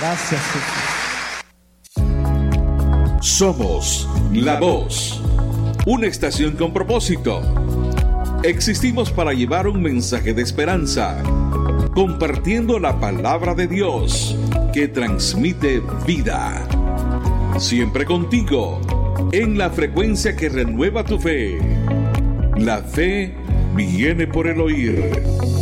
Gracias, Jesús. Somos La Voz, una estación con propósito. Existimos para llevar un mensaje de esperanza, compartiendo la palabra de Dios que transmite vida. Siempre contigo, en la frecuencia que renueva tu fe. La fe viene por el oír.